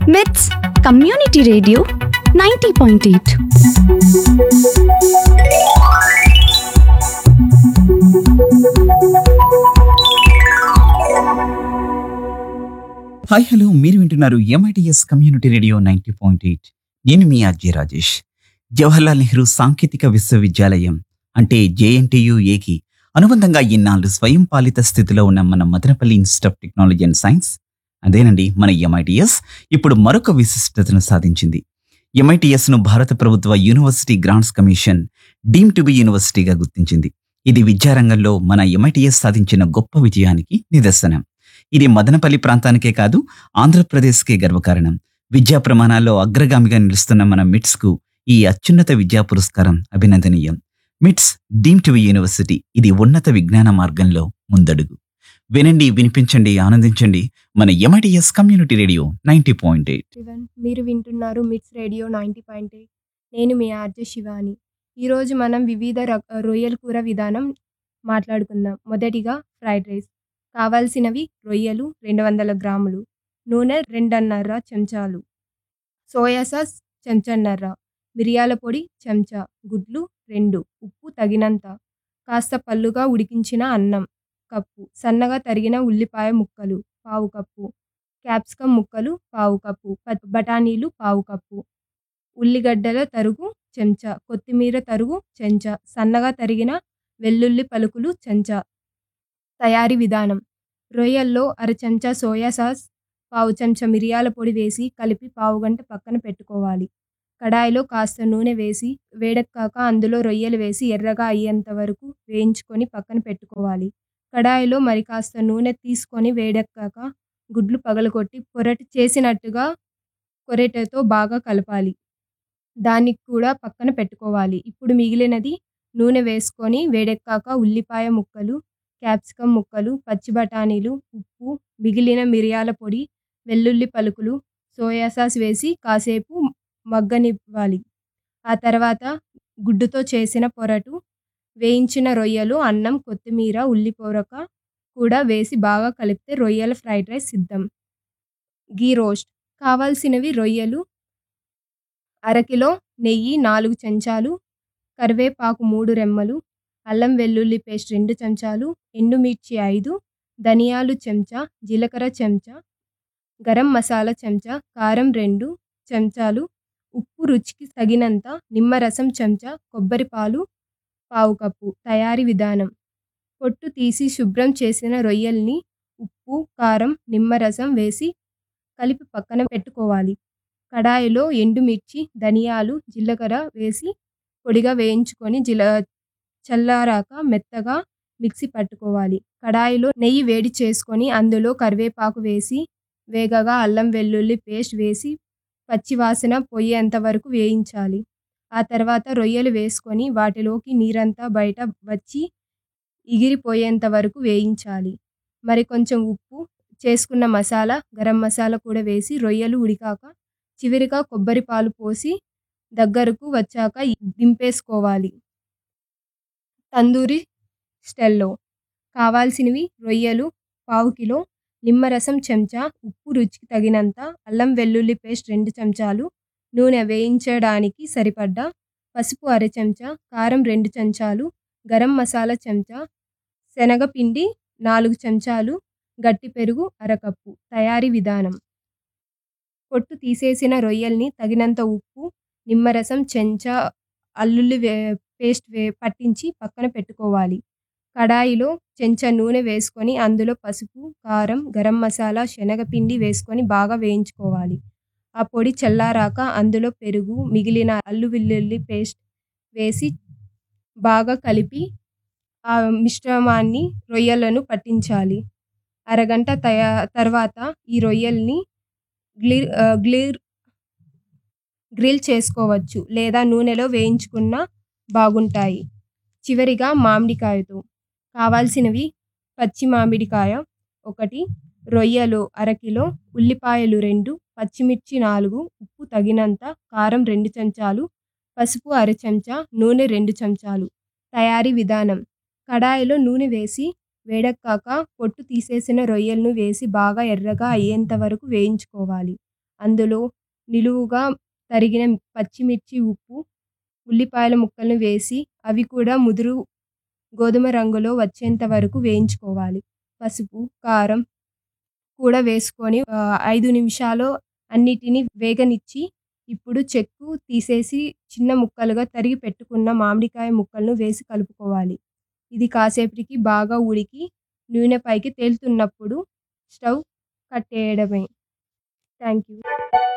మిట్స్ community radio 90.8. Hi hello మీరు వింటున్నారు ఎంఐటిఎస్ కమ్యూనిటీ రేడియో 90.8. నేను మీ ఆర్జే రాజేష్. జవహర్లాల్ నెహ్రూ సాంకేతిక విశ్వవిద్యాలయం అంటే జేఎన్టీయుఏకి అనుబంధంగా ఇన్నాళ్ళు స్వయం పాలిత స్థితిలో ఉన్న మన Madanapalle institute of technology and science, అదేనండి మన ఎంఐటిఎస్, ఇప్పుడు మరొక విశిష్టతను సాధించింది. ఎంఐటిఎస్ను భారత ప్రభుత్వ university grants commission deem to be యూనివర్సిటీగా గుర్తించింది. ఇది విద్యారంగంలో మన ఎంఐటిఎస్ సాధించిన గొప్ప విజయానికి నిదర్శనం. ఇది మదనపల్లి ప్రాంతానికే కాదు, ఆంధ్రప్రదేశ్కే గర్వకారణం. విద్యా ప్రమాణాల్లో అగ్రగామిగా నిలుస్తున్న మన మిట్స్కు ఈ అత్యున్నత విద్యా పురస్కారం అభినందనీయం. మిట్స్ డీమ్ టు బి యూనివర్సిటీ, ఇది ఉన్నత విజ్ఞాన మార్గంలో ముందడుగు. వినండి, వినిపించండి, ఆనందించండి మన ఎంఐటిఎస్ కమ్యూనిటీ రేడియో 90.8. మీరు వింటున్నారు మిట్స్ రేడియో 90.8. నేను మీ ఆర్జే శివాని. ఈరోజు మనం వివిధ రొయ్యల కూర విధానం మాట్లాడుకుందాం. మొదటిగా ఫ్రైడ్ రైస్. కావాల్సినవి: రొయ్యలు 200 గ్రాములు, నూనె 2.5 చెంచాలు, సోయా సాస్ చెంచాన్నర, మిరియాల పొడి చెంచా, గుడ్లు 2, ఉప్పు తగినంత, కాస్త పల్లుగా ఉడికించిన అన్నం కప్పు, సన్నగా తరిగిన ఉల్లిపాయ ముక్కలు పావు కప్పు, క్యాప్సికమ్ ముక్కలు పావు కప్పు, బఠానీలు పావు కప్పు, ఉల్లిగడ్డల తరుగు చెంచా, కొత్తిమీర తరుగు చెంచా, సన్నగా తరిగిన వెల్లుల్లి పలుకులు చెంచా. తయారీ విధానం: రొయ్యల్లో అర చెంచా సోయా సాస్, పావు చెంచా మిరియాల పొడి వేసి కలిపి పావుగంట పక్కన పెట్టుకోవాలి. కడాయిలో కాస్త నూనె వేసి వేడెక్కాక అందులో రొయ్యలు వేసి ఎర్రగా అయ్యేంత వరకు వేయించుకొని పక్కన పెట్టుకోవాలి. కడాయిలో మరి కాస్త నూనె తీసుకొని వేడెక్కాక గుడ్లు పగలగొట్టి పొరటి చేసినట్టుగా కొరెటతో బాగా కలపాలి. దాన్ని కూడా పక్కన పెట్టుకోవాలి. ఇప్పుడు మిగిలినది నూనె వేసుకొని వేడెక్కాక ఉల్లిపాయ ముక్కలు, క్యాప్సికమ్ ముక్కలు, పచ్చి బఠానీలు, ఉప్పు, మిగిలిన మిరియాల పొడి, వెల్లుల్లి పలుకులు, సోయా సాస్ వేసి కాసేపు మగ్గనివ్వాలి. ఆ తర్వాత గుడ్డుతో చేసిన పొరటు, వేయించిన రొయ్యలు, అన్నం, కొత్తిమీర, ఉల్లి పొరక కూడా వేసి బాగా కలిపితే రొయ్యల ఫ్రైడ్ రైస్ సిద్ధం. గీ రోస్ట్. కావాల్సినవి: రొయ్యలు అరకిలో, నెయ్యి 4 చెంచాలు, కరివేపాకు 3 రెమ్మలు, అల్లం వెల్లుల్లి పేస్ట్ 2 చెంచాలు, ఎండుమిర్చి 5, ధనియాలు చెంచా, జీలకర్ర చెంచా, గరం మసాలా చెంచా, కారం 2 చెంచాలు, ఉప్పు రుచికి తగినంత, నిమ్మరసం చెంచా, కొబ్బరి పాలు పావు కప్పు. తయారీ విధానం: పొట్టు తీసి శుభ్రం చేసిన రొయ్యల్ని ఉప్పు, కారం, నిమ్మరసం వేసి కలిపి పక్కన పెట్టుకోవాలి. కడాయిలో ఎండుమిర్చి, ధనియాలు, జీలకర్ర వేసి పొడిగా వేయించుకొని చల్లారాక మెత్తగా మిక్సీ పట్టుకోవాలి. కడాయిలో నెయ్యి వేడి చేసుకొని అందులో కరివేపాకు వేసి వేగగా అల్లం వెల్లుల్లి పేస్ట్ వేసి పచ్చివాసన పోయేంత వరకు వేయించాలి. ఆ తర్వాత రొయ్యలు వేసుకొని వాటిలోకి నీరంతా బయట వచ్చి ఎగిరిపోయేంత వరకు వేయించాలి. మరి కొంచెం ఉప్పు, చేసుకున్న మసాలా, గరం మసాలా కూడా వేసి రొయ్యలు ఉడికాక చివరిగా కొబ్బరి పాలు పోసి దగ్గరకు వచ్చాక దింపేసుకోవాలి. తందూరి స్టైల్లో. కావాల్సినవి: రొయ్యలు పావు కిలో, నిమ్మరసం చెంచా, ఉప్పు రుచికి తగినంత, అల్లం వెల్లుల్లి పేస్ట్ 2 చెంచాలు, నూనె వేయించడానికి సరిపడ్డ, పసుపు అర చెంచా, కారం 2 చెంచాలు, గరం మసాలా చెంచా, శనగపిండి 4 చెంచాలు, గట్టి పెరుగు అరకప్పు. తయారీ విధానం: పొట్టు తీసేసిన రొయ్యల్ని తగినంత ఉప్పు, నిమ్మరసం చెంచా అల్లుల్లి పేస్ట్ పట్టించి పక్కన పెట్టుకోవాలి. కడాయిలో చెంచా నూనె వేసుకొని అందులో పసుపు, కారం, గరం మసాలా, శనగపిండి వేసుకొని బాగా వేయించుకోవాలి. ఆ పొడి చల్లారాక అందులో పెరుగు, మిగిలిన అల్లం వెల్లుల్లి పేస్ట్ వేసి బాగా కలిపి ఆ మిశ్రమాన్ని రొయ్యలను పట్టించాలి. అరగంట తర్వాత ఈ రొయ్యల్ని గ్రిల్ చేసుకోవచ్చు లేదా నూనెలో వేయించుకున్నా బాగుంటాయి. చివరిగా మామిడికాయతో. కావాల్సినవి: పచ్చి మామిడికాయ 1, రొయ్యలు అరకిలో, ఉల్లిపాయలు 2, పచ్చిమిర్చి 4, ఉప్పు తగినంత, కారం 2 చెంచాలు, పసుపు అర చెంచా, నూనె 2 చెంచాలు. తయారీ విధానం: కడాయిలో నూనె వేసి వేడెక్కాక పొట్టు తీసేసిన రొయ్యలను వేసి బాగా ఎర్రగా అయ్యేంత వరకు వేయించుకోవాలి. అందులో నిలువుగా తరిగిన పచ్చిమిర్చి, ఉప్పు, ఉల్లిపాయల ముక్కలను వేసి అవి కూడా ముదురు గోధుమ రంగులో వచ్చేంత వరకు వేయించుకోవాలి. పసుపు, కారం కూడా వేసుకొని 5 నిమిషాలు అన్నిటిని వేగనిచ్చి ఇప్పుడు చెక్కు తీసేసి చిన్న ముక్కలుగా తరిగి పెట్టుకున్న మామిడికాయ ముక్కలను వేసి కలుపుకోవాలి. ఇది కాసేపటికి బాగా ఉడికి నూనె పైకి తేలుతున్నప్పుడు స్టవ్ కట్టేయడమే. Thank you.